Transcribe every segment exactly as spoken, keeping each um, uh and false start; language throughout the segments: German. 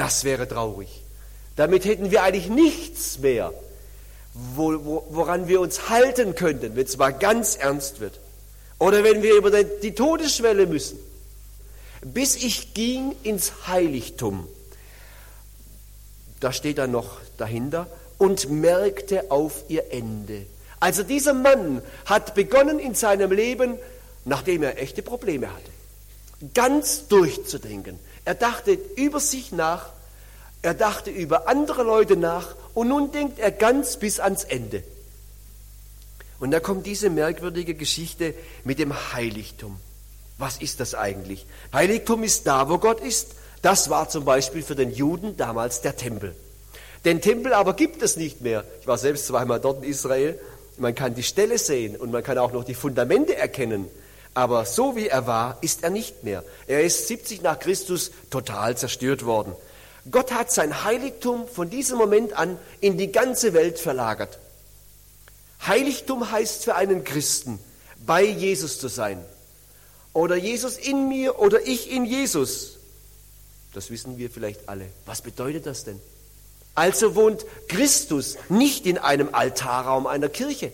Das wäre traurig. Damit hätten wir eigentlich nichts mehr, wo, wo, woran wir uns halten könnten, wenn es mal ganz ernst wird. Oder wenn wir über die Todesschwelle müssen. Bis ich ging ins Heiligtum, da steht dann noch dahinter, und merkte auf ihr Ende. Also dieser Mann hat begonnen in seinem Leben, nachdem er echte Probleme hatte, ganz durchzudenken. Er dachte über sich nach, er dachte über andere Leute nach und nun denkt er ganz bis ans Ende. Und da kommt diese merkwürdige Geschichte mit dem Heiligtum. Was ist das eigentlich? Heiligtum ist da, wo Gott ist. Das war zum Beispiel für den Juden damals der Tempel. Den Tempel aber gibt es nicht mehr. Ich war selbst zweimal dort in Israel. Man kann die Ställe sehen und man kann auch noch die Fundamente erkennen. Aber so wie er war, ist er nicht mehr. Er ist siebzig nach Christus total zerstört worden. Gott hat sein Heiligtum von diesem Moment an in die ganze Welt verlagert. Heiligtum heißt für einen Christen, bei Jesus zu sein. Oder Jesus in mir oder ich in Jesus. Das wissen wir vielleicht alle. Was bedeutet das denn? Also wohnt Christus nicht in einem Altarraum einer Kirche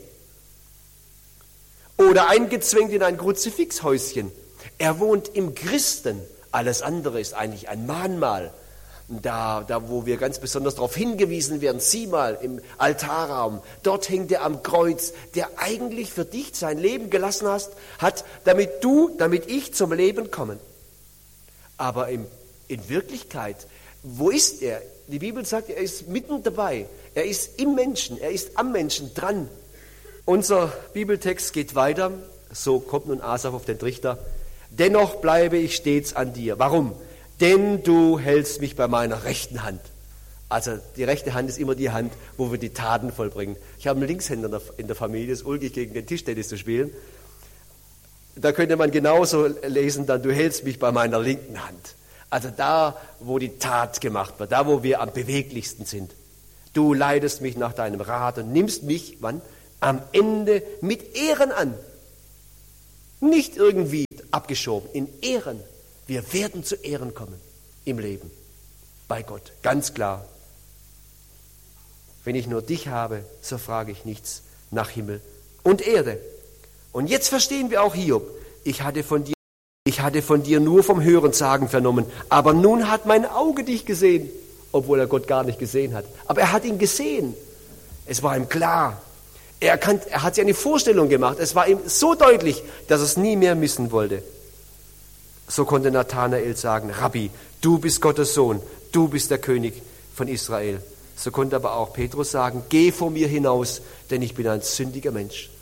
oder eingezwängt in ein Kruzifixhäuschen. Er wohnt im Christen. Alles andere ist eigentlich ein Mahnmal. Da, da, wo wir ganz besonders darauf hingewiesen werden, sieh mal im Altarraum, dort hängt er am Kreuz, der eigentlich für dich sein Leben gelassen hast, hat, damit du, damit ich zum Leben kommen. Aber im, in Wirklichkeit, wo ist er? Die Bibel sagt, er ist mitten dabei. Er ist im Menschen, er ist am Menschen dran. Unser Bibeltext geht weiter, so kommt nun Asaf auf den Trichter. Dennoch bleibe ich stets an dir. Warum? Denn du hältst mich bei meiner rechten Hand. Also die rechte Hand ist immer die Hand, wo wir die Taten vollbringen. Ich habe einen Linkshänder in der Familie, es ist ulkig, gegen den Tischtennis zu spielen. Da könnte man genauso lesen, dann du hältst mich bei meiner linken Hand. Also da, wo die Tat gemacht wird, da, wo wir am beweglichsten sind. Du leitest mich nach deinem Rat und nimmst mich, wann? Am Ende mit Ehren an. Nicht irgendwie abgeschoben, in Ehren. Wir werden zu Ehren kommen im Leben, bei Gott, ganz klar. Wenn ich nur dich habe, so frage ich nichts nach Himmel und Erde. Und jetzt verstehen wir auch Hiob. Ich hatte von dir, ich hatte von dir nur vom Hörensagen vernommen, aber nun hat mein Auge dich gesehen, obwohl er Gott gar nicht gesehen hat. Aber er hat ihn gesehen. Es war ihm klar. Er, kann, er hat sich eine Vorstellung gemacht. Es war ihm so deutlich, dass er es nie mehr missen wollte. So konnte Nathanael sagen, Rabbi, du bist Gottes Sohn, du bist der König von Israel. So konnte aber auch Petrus sagen, geh vor mir hinaus, denn ich bin ein sündiger Mensch.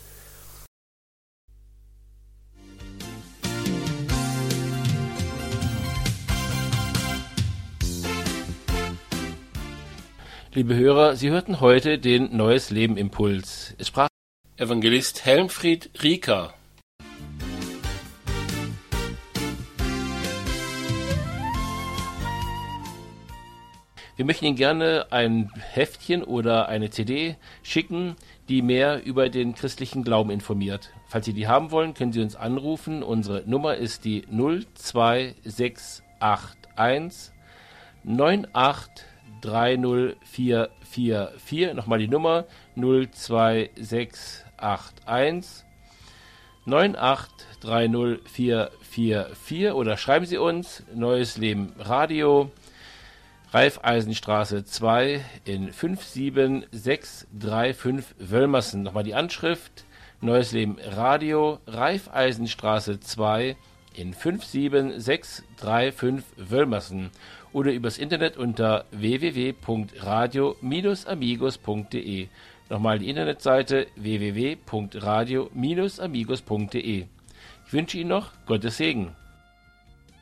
Liebe Hörer, Sie hörten heute den Neues Leben Impuls. Es sprach Evangelist Helmfried Rieker. Wir möchten Ihnen gerne ein Heftchen oder eine C D schicken, die mehr über den christlichen Glauben informiert. Falls Sie die haben wollen, können Sie uns anrufen. Unsere Nummer ist die null zwei sechs acht eins neun acht drei null vier vier vier. Nochmal die Nummer null zwei sechs acht eins neun acht drei null vier vier vier oder schreiben Sie uns Neues Leben Radio, Raiffeisenstraße zwei in fünf sieben sechs drei fünf Wölmersen. Nochmal die Anschrift, Neues Leben Radio, Raiffeisenstraße zwei in fünf sieben sechs drei fünf Wölmersen. Oder übers Internet unter w w w punkt radio Bindestrich amigos punkt d e. Nochmal die Internetseite w w w punkt radio Bindestrich amigos punkt d e. Ich wünsche Ihnen noch Gottes Segen.